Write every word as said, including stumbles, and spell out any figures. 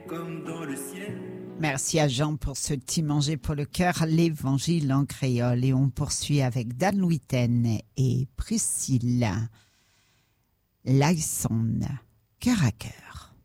comme dans le ciel. Merci à Jean pour ce petit manger pour le cœur, l'évangile en créole. Et on poursuit avec Dan Louitaine et Priscilla Laïson, cœur à cœur.